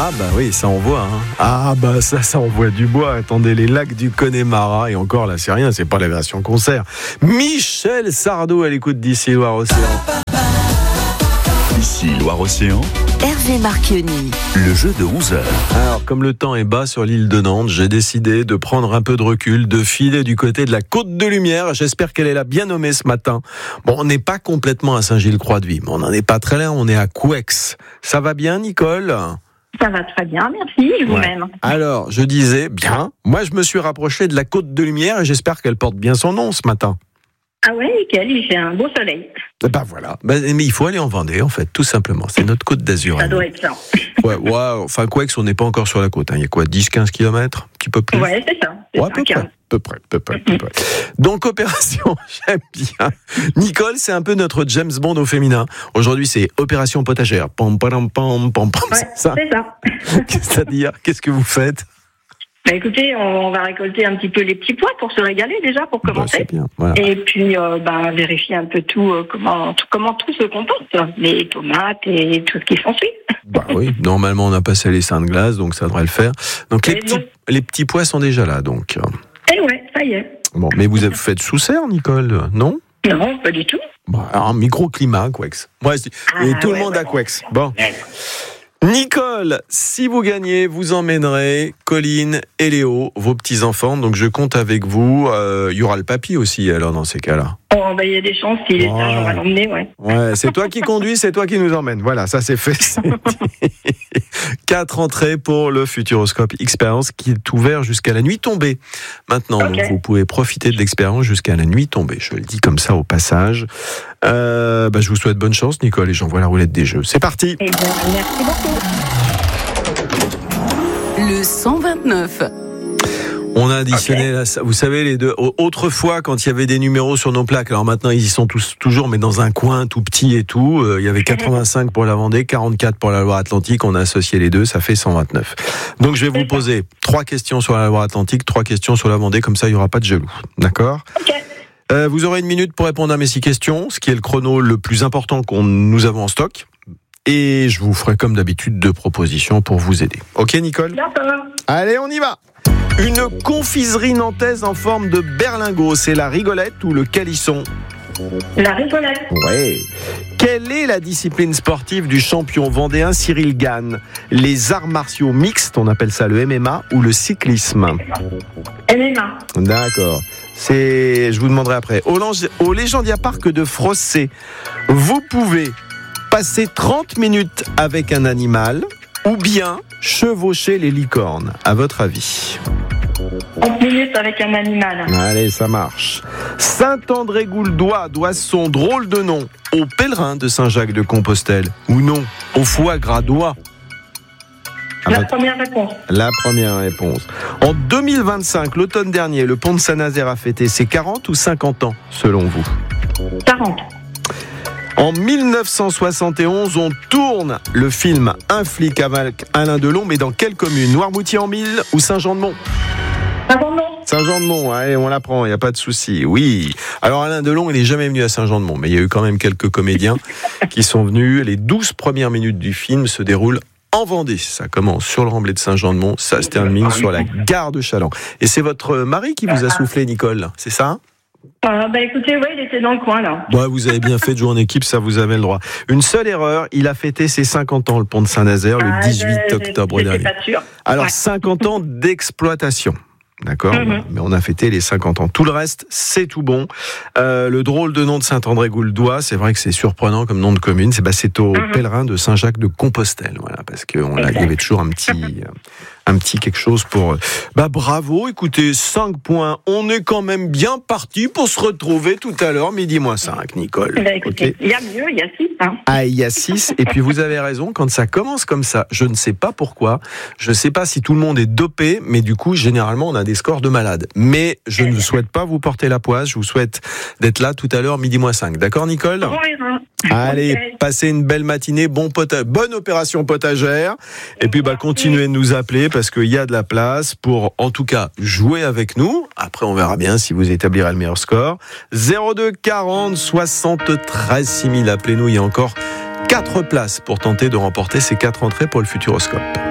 Ah bah oui, ça envoie. Ah bah ça envoie du bois. Attendez, les lacs du Connemara. Et encore là, c'est rien, c'est pas la version concert. Michel Sardou à l'écoute d'ici Loire-Océan. Ici Loire-Océan, Hervé Marchionni. le jeu de 11h. Alors, comme le temps est bas sur l'île de Nantes, j'ai décidé de prendre un peu de recul, de filer du côté de la Côte de Lumière. J'espère qu'elle est là bien nommée ce matin. Bon, on n'est pas complètement à Saint-Gilles-Croix-de-Vie, mais on n'en est pas très loin, on est à Couex. Ça va bien, Nicole ? Ça va très bien, merci, et vous-même. Alors, je disais, bien, moi je me suis rapproché de la Côte de Lumière et j'espère qu'elle porte bien son nom ce matin. Ah ouais, nickel, il fait un beau soleil. Ben voilà, mais il faut aller en Vendée en fait, tout simplement. C'est notre Côte d'Azur. Ça doit être ça. Ouais, enfin Couex, on n'est pas encore sur la côte. Il y a quoi, 10-15 km ? Un petit peu plus ? Ouais, c'est ça. C'est Ouais, ça, à peu près. Donc, opération, j'aime bien. Nicole, c'est un peu notre James Bond au féminin. Aujourd'hui, c'est opération potagère. Pam, pam, pam, pam, pam, Ouais, c'est ça. c'est ça. C'est-à-dire, qu'est-ce que vous faites ? Bah écoutez, on va récolter un petit peu les petits pois pour se régaler déjà, pour commencer. C'est bien, voilà. Et puis vérifier un peu tout, comment tout se comporte, les tomates et tout ce qui s'ensuit. Bah oui, normalement, on a passé les seins de glace, donc ça devrait le faire. Donc, les petits pois sont déjà là, donc. Et ouais, ça y est. Bon, mais vous faites sous serre, Nicole, non ? Non, pas du tout. Bon, alors, microclimat, Couex. Ouais, et tout le monde à Couex. Bon. Nicole, si vous gagnez, vous emmènerez Colline et Léo, vos petits-enfants. Donc je compte avec vous. Il y aura le papy aussi, alors, dans ces cas-là. Oh, il y a des chances, s'il est sage, on va l'emmener, ouais. Ouais, c'est toi qui conduis, c'est toi qui nous emmène. Voilà, ça c'est fait. 4 entrées pour le Futuroscope Expérience qui est ouvert jusqu'à la nuit tombée. Maintenant, donc, vous pouvez profiter de l'expérience jusqu'à la nuit tombée. Je le dis comme ça au passage. Je vous souhaite bonne chance, Nicole, et j'envoie la roulette des jeux. C'est parti. Eh bien, merci beaucoup. Le 129. On a additionné, vous savez, les deux. Autrefois, quand il y avait des numéros sur nos plaques, alors maintenant ils y sont toujours, mais dans un coin tout petit et tout. Il y avait 85 pour la Vendée, 44 pour la Loire-Atlantique. On a associé les deux, ça fait 129. Donc je vais vous poser 3 questions sur la Loire-Atlantique, 3 questions sur la Vendée, comme ça il n'y aura pas de jaloux. D'accord ? Ok. Vous aurez 1 minute pour répondre à mes 6 questions, ce qui est le chrono le plus important nous avons en stock. Et je vous ferai comme d'habitude 2 propositions pour vous aider. Ok, Nicole ? D'accord. Allez, on y va. Une confiserie nantaise en forme de berlingot, c'est la rigolette ou le calisson ? La rigolette. Ouais. Quelle est la discipline sportive du champion vendéen Cyril Gann ? Les arts martiaux mixtes, on appelle ça le MMA, ou le cyclisme ? MMA. D'accord. Je vous demanderai après. Au Légendia Park de Frossé, vous pouvez passer 30 minutes avec un animal ou bien chevaucher les licornes, à votre avis ? 30 minutes avec un animal. Allez, ça marche. Saint-André-Gouldois doit son drôle de nom aux pèlerins de Saint-Jacques-de-Compostelle, ou non, au foie gras d'oie ? Première réponse. La première réponse. En 2025, l'automne dernier, le pont de Saint-Nazaire a fêté ses 40 ou 50 ans, selon vous ? 40. En 1971, on tourne le film Un flic avec Alain Delon, mais dans quelle commune ? Noirmoutier-en-Mille ou Saint-Jean-de-Mont ? Saint-Jean-de-Mont, allez, on l'apprend, il n'y a pas de souci. Oui. Alors Alain Delon, il n'est jamais venu à Saint-Jean-de-Mont, mais il y a eu quand même quelques comédiens qui sont venus. Les 12 premières minutes du film se déroulent en Vendée. Ça commence sur le remblai de Saint-Jean-de-Mont, ça se termine sur la gare de Challans. Et c'est votre mari qui vous a soufflé, Nicole, c'est ça ? Écoutez, ouais, il était dans le coin, là. Ouais, vous avez bien fait de jouer en équipe, ça vous avez le droit. Une seule erreur, il a fêté ses 50 ans, le pont de Saint-Nazaire, le 18 octobre dernier. Pas sûr. Alors, 50 ans d'exploitation. D'accord, mais on a fêté les 50 ans. Tout le reste, c'est tout bon. Le drôle de nom de Saint-André-Gouldois, c'est vrai que c'est surprenant comme nom de commune. C'est au pèlerin de Saint-Jacques-de-Compostelle, voilà, parce que il y avait toujours un petit quelque chose pour. Bravo, écoutez, 5 points. On est quand même bien parti pour se retrouver tout à l'heure, midi moins 5, Nicole. Écoutez, il y a mieux, il y a 6. Ah, il y a 6. Et puis vous avez raison, quand ça commence comme ça, je ne sais pas pourquoi, je ne sais pas si tout le monde est dopé, mais du coup, généralement, on a des scores de malades. Mais je ne souhaite pas vous porter la poisse, je vous souhaite d'être là tout à l'heure, midi moins 5. D'accord, Nicole ? Allez, passez une belle matinée, bonne opération potagère. Et puis, continuez de nous appeler parce qu'il y a de la place pour, en tout cas, jouer avec nous. Après, on verra bien si vous établirez le meilleur score. 02 40 73 6000. Appelez-nous, il y a encore 4 places pour tenter de remporter ces 4 entrées pour le Futuroscope.